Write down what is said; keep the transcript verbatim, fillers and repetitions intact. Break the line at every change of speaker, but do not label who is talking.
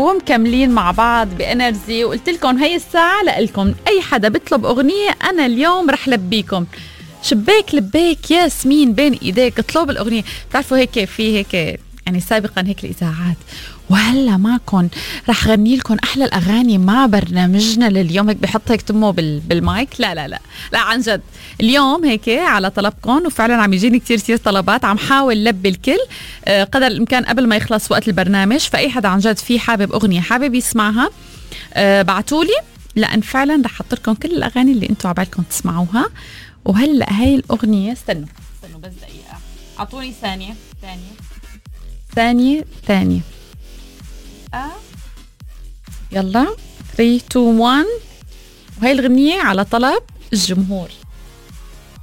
ومكملين مع بعض بانرجي. وقلت لكم هي الساعه لكم، اي حدا بيطلب اغنيه انا اليوم رح لبيكم. شباك لبيك ياسمين بين ايديك، اطلب الاغنيه. بتعرفوا هيك في هيك يعني سابقا هيك الاذاعات، وهلا معكم رح غني لكم احلى الاغاني مع برنامجنا لليوم. هيك بحط هيك تمه بالمايك. لا لا لا لا عن جد اليوم هيك على طلبكم، وفعلا عم يجيني كتير كتير طلبات، عم حاول لبي الكل آه قدر الامكان قبل ما يخلص وقت البرنامج. فاي حدا عن جد في حابب اغنيه حابب يسمعها آه بعتولي، لان فعلا رح احط لكم كل الاغاني اللي انتم عبالكم تسمعوها. وهلا هاي الاغنيه استنوا استنوا بس دقيقه، اعطوني ثانيه ثانيه ثانيه ثانيه آه. يلا ثلاثة اثنين واحد. وهي الغنية على طلب الجمهور.